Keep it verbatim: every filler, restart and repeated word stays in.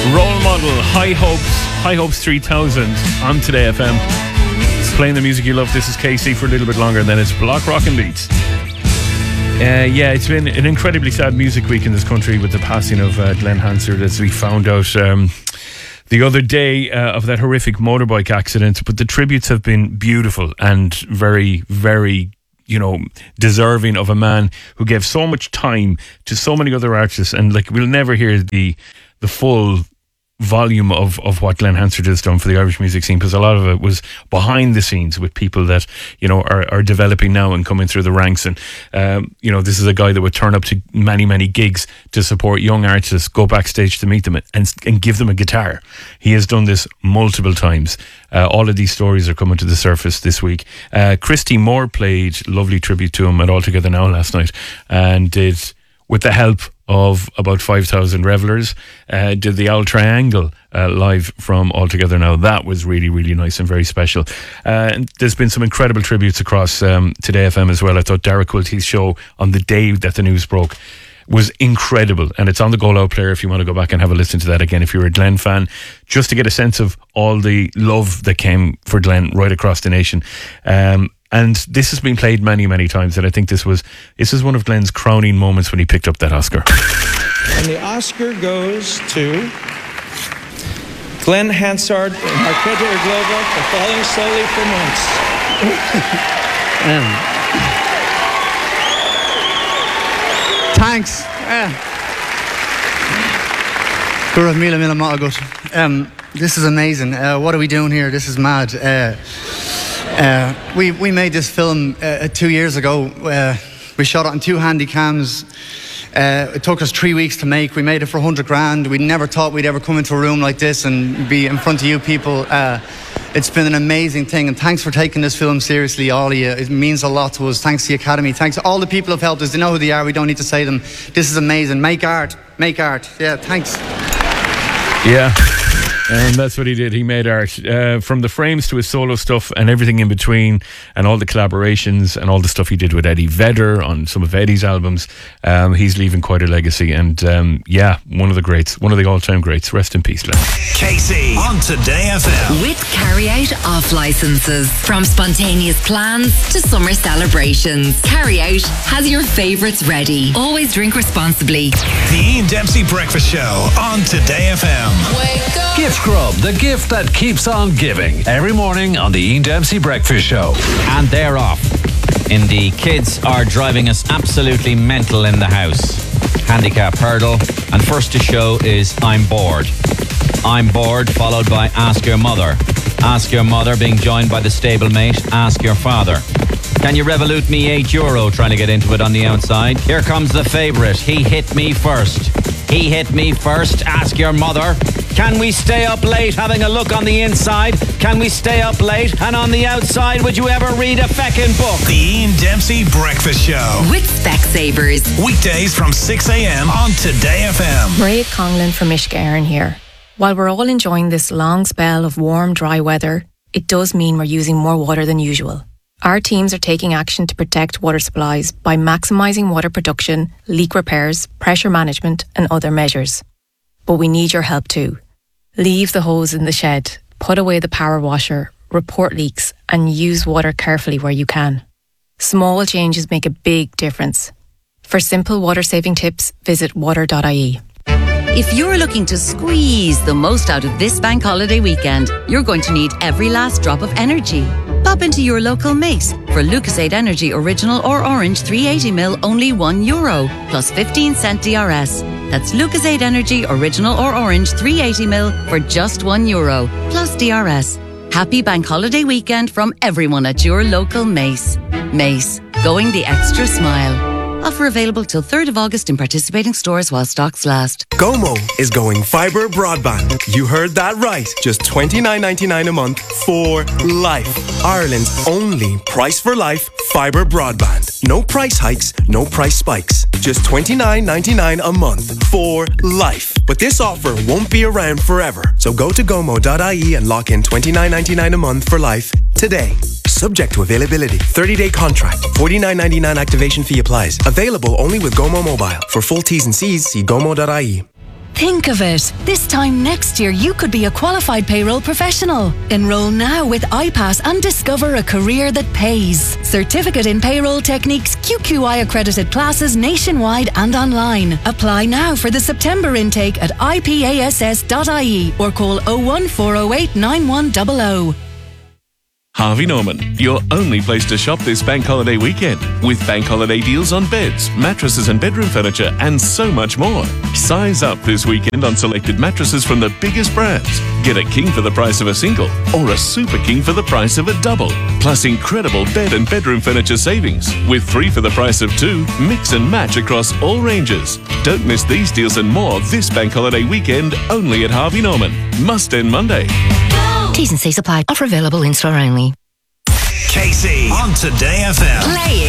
Role Model, High Hopes, High Hopes three thousand on Today F M. It's playing the music you love. This is K C for a little bit longer, and then it's Block Rockin' Beats. Uh, yeah, it's been an incredibly sad music week in this country with the passing of uh, Glenn Hansard, as we found out um, the other day uh, of that horrific motorbike accident. But the tributes have been beautiful and very, very, you know, deserving of a man who gave so much time to so many other artists. And like, we'll never hear the the full volume of, of what Glenn Hansard has done for the Irish music scene, because a lot of it was behind the scenes with people that, you know, are, are developing now and coming through the ranks. And, um, you know, this is a guy that would turn up to many, many gigs to support young artists, go backstage to meet them and, and give them a guitar. He has done this multiple times. Uh, all of these stories are coming to the surface this week. Uh, Christy Moore played lovely tribute to him at All Together Now last night, and did, with the help of about five thousand revellers, uh, did the Owl Triangle uh, live from All Together Now. That was really, really nice and very special. Uh, and there's been some incredible tributes across um, Today F M as well. I thought Dara Quilty's show on the day that the news broke was incredible, and it's on the Go Loud player if you want to go back and have a listen to that again if you're a Glenn fan, just to get a sense of all the love that came for Glenn right across the nation. Um, And this has been played many, many times, and I think this was this is one of Glenn's crowning moments when he picked up that Oscar. And the Oscar goes to Glenn Hansard and Markéta Irglová for Falling Slowly for Months. um, thanks. Uh, mila mila matagut. Um, this is amazing. Uh, what are we doing here? This is mad. Uh, Uh, we we made this film uh, two years ago. Uh, we shot it on two handy cams. Uh, it took us three weeks to make. We made it for a hundred grand. We never thought we'd ever come into a room like this and be in front of you people. Uh, it's been an amazing thing, and thanks for taking this film seriously, all of you. It means a lot to us. Thanks to the Academy. Thanks to all the people who've helped us. They know who they are. We don't need to say them. This is amazing. Make art. Make art. Yeah, thanks. Yeah. And that's what he did. He made art, uh, from the frames to his solo stuff and everything in between, and all the collaborations and all the stuff he did with Eddie Vedder on some of Eddie's albums. Um, he's leaving quite a legacy, and um, yeah, one of the greats, one of the all-time greats. Rest in peace, Glenn. K C on Today F M. With carry-out off licences. From spontaneous plans to summer celebrations, Carry-Out has your favourites ready. Always drink responsibly. The Ian Dempsey Breakfast Show on Today F M. Wake up. Gift Grub, the gift that keeps on giving. Every morning on the Ian Dempsey Breakfast Show. And they're off. Indeed, kids are driving us absolutely mental in the house. Handicap hurdle. And first to show is I'm Bored. I'm Bored, followed by Ask Your Mother. Ask Your Mother being joined by the stablemate Ask Your Father. Can you revolute me eight euro trying to get into it on the outside? Here comes the favourite. He hit me first. He hit me first. Ask Your Mother. Can we stay up late having a look on the inside? Can we stay up late? And on the outside, would you ever read a feckin' book? The Ian Dempsey Breakfast Show. With Specsavers. Weekdays from six a.m. on Today F M. Maria Conlon from Mishka Éireann here. While we're all enjoying this long spell of warm, dry weather, it does mean we're using more water than usual. Our teams are taking action to protect water supplies by maximising water production, leak repairs, pressure management and other measures. But we need your help too. Leave the hose in the shed, put away the power washer, report leaks and use water carefully where you can. Small changes make a big difference. For simple water saving tips, visit water dot I E. If you're looking to squeeze the most out of this bank holiday weekend, you're going to need every last drop of energy. Pop into your local Mace for Lucasade Energy Original or Orange three eighty milliliters, only one euro, plus fifteen cent D R S. That's Lucasade Energy Original or Orange three eighty milliliters for just one euro, plus D R S. Happy bank holiday weekend from everyone at your local Mace. Mace, going the extra smile. Offer available till third of August in participating stores while stocks last. Gomo is going fibre broadband. You heard that right. Just twenty-nine ninety-nine a month for life. Ireland's only price for life fibre broadband. No price hikes, no price spikes. Just twenty-nine ninety-nine a month for life. But this offer won't be around forever. So go to gomo dot I E and lock in twenty-nine ninety-nine a month for life today. Subject to availability. thirty-day contract. forty-nine ninety-nine activation fee applies. Available only with Gomo Mobile. For full T's and C's, see gomo dot I E. Think of it. This time next year, you could be a qualified payroll professional. Enroll now with I PASS and discover a career that pays. Certificate in Payroll Techniques, Q Q I accredited classes nationwide and online. Apply now for the September intake at I P A S S dot I E or call oh one four oh eight nine one zero zero. Harvey Norman, your only place to shop this bank holiday weekend, with bank holiday deals on beds, mattresses and bedroom furniture, and so much more. Size up this weekend on selected mattresses from the biggest brands. Get a king for the price of a single, or a super king for the price of a double. Plus incredible bed and bedroom furniture savings, with three for the price of two. Mix and match across all ranges. Don't miss these deals and more this bank holiday weekend, only at Harvey Norman. Must end Monday. T's and C's apply. Offer available in store only. Casey on Today F M. Play it.